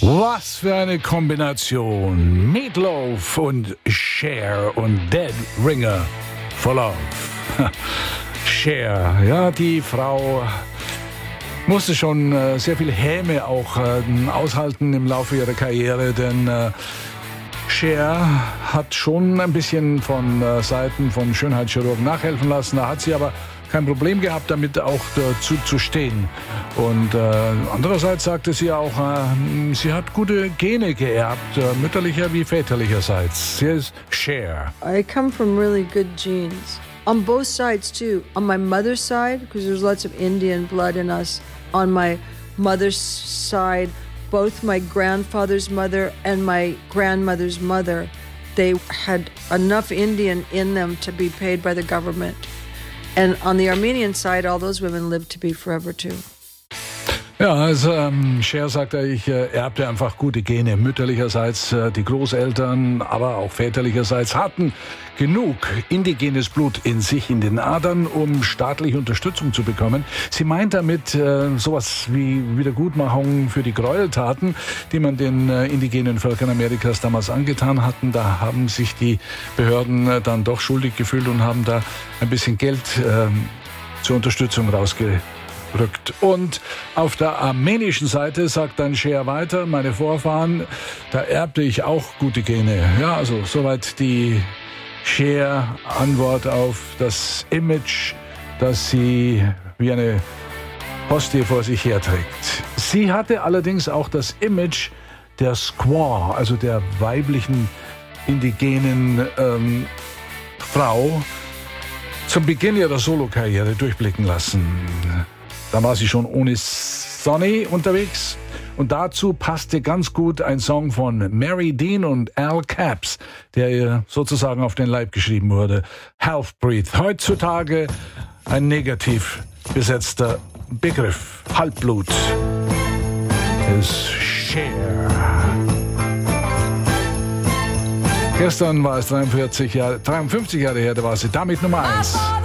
Was für eine Kombination. Meatloaf und Cher und Dead Ringer for Love. Cher, ja, die Frau musste schon sehr viel Häme auch aushalten im Laufe ihrer Karriere, denn Cher hat schon ein bisschen von Seiten von Schönheitschirurgen nachhelfen lassen. Da hat sie aber kein Problem gehabt, damit auch dazu zu stehen. Und andererseits sagte sie auch, sie hat gute Gene geerbt, mütterlicher wie väterlicherseits. Sie ist Cher. I come from really good genes. On both sides too. On my mother's side, because there's lots of Indian blood in us. On my mother's side, both my grandfather's mother and my grandmother's mother, they had enough Indian in them to be paid by the government. And on the Armenian side, all those women lived to be forever too. Ja, also Cher sagte, ich erbte einfach gute Gene. Mütterlicherseits die Großeltern, aber auch väterlicherseits hatten genug indigenes Blut in sich, in den Adern, um staatliche Unterstützung zu bekommen. Sie meint damit sowas wie Wiedergutmachung für die Gräueltaten, die man den indigenen Völkern Amerikas damals angetan hatten. Da haben sich die Behörden dann doch schuldig gefühlt und haben da ein bisschen Geld zur Unterstützung rausgerückt. Und auf der armenischen Seite sagt dann Cher weiter, meine Vorfahren, da erbte ich auch gute Gene. Ja, also soweit die Cher-Antwort auf das Image, das sie wie eine Hostie vor sich herträgt. Sie hatte allerdings auch das Image der Squaw, also der weiblichen indigenen Frau, zum Beginn ihrer Solokarriere durchblicken lassen. Da war sie schon ohne Sonny unterwegs. Und dazu passte ganz gut ein Song von Mary Dean und Al Capps, der ihr sozusagen auf den Leib geschrieben wurde. Half-Breed. Heutzutage ein negativ besetzter Begriff. Halbblut ist Cher. Gestern war es 53 Jahre her, da war sie damit Nummer 1.